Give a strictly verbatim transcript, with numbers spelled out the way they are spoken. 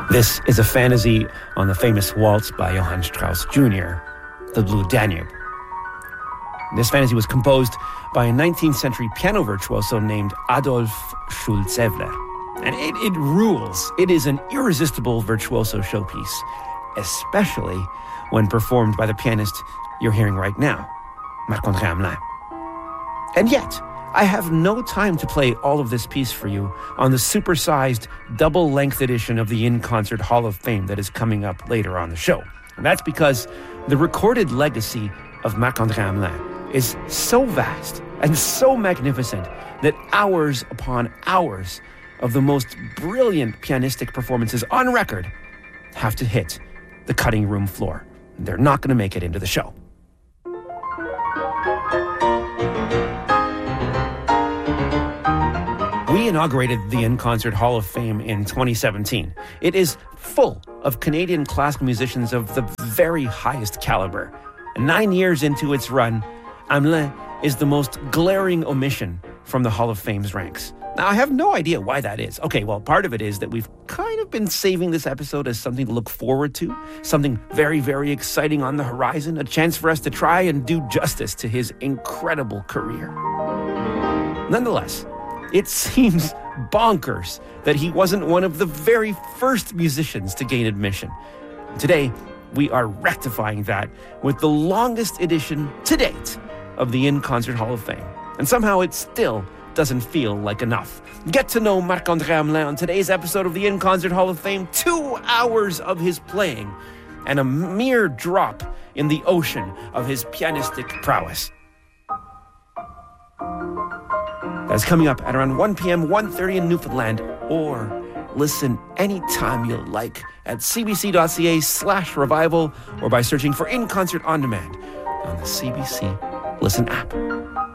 This is a fantasy on the famous waltz by Johann Strauss Junior, The Blue Danube. This fantasy was composed by a nineteenth century piano virtuoso named Adolf Schulzewler. And it, it rules. It is an irresistible virtuoso showpiece, especially when performed by the pianist you're hearing right now, Marc-André Hamelin. And yet, I have no time to play all of this piece for you on the supersized double-length edition of the In Concert Hall of Fame that is coming up later on the show. And that's because the recorded legacy of Marc-André Hamelin is so vast and so magnificent that hours upon hours of the most brilliant pianistic performances on record have to hit the cutting room floor. They're not going to make it into the show. We inaugurated the In Concert Hall of Fame in twenty seventeen. It is full of Canadian classical musicians of the very highest caliber. And nine years into its run, Hamelin is the most glaring omission from the Hall of Fame's ranks. Now, I have no idea why that is. Okay, well, part of it is that we've kind of been saving this episode as something to look forward to, something very, very exciting on the horizon, a chance for us to try and do justice to his incredible career. Nonetheless, it seems bonkers that he wasn't one of the very first musicians to gain admission. Today, we are rectifying that with the longest edition to date of the In Concert Hall of Fame. And somehow it still doesn't feel like enough. Get to know Marc-André Hamelin on today's episode of the In Concert Hall of Fame. Two hours of his playing and a mere drop in the ocean of his pianistic prowess. That's coming up at around one p.m., one thirty in Newfoundland, or listen anytime you like at cbc.ca slash revival or by searching for In Concert On Demand on the C B C Listen app.